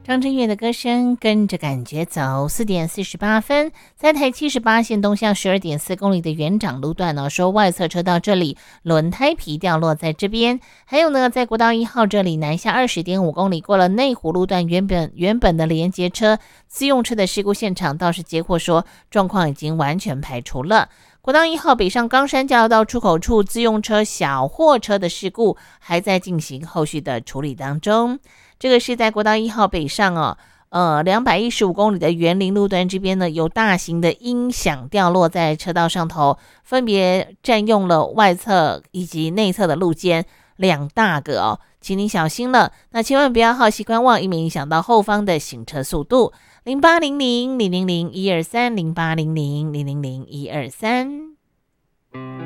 张震岳的歌声跟着感觉走，4点48分，在台78线东向12.4公里的原长路段呢，说外侧车道这里轮胎皮掉落在这边，还有呢，在国道1号这里南下20.5公里过了内湖路段原本的连接车自用车的事故现场倒是接获说状况已经完全排除了。国道1号北上冈山交流道出口处自用车小货车的事故还在进行后续的处理当中。这个是在国道1号北上215公里的园林路段这边呢，有大型的音响掉落在车道上头，分别占用了外侧以及内侧的路肩2大个哦，请你小心了。那千万不要好奇观望，以免影响到后方的行车速度。0800 000 123 0800 000 123。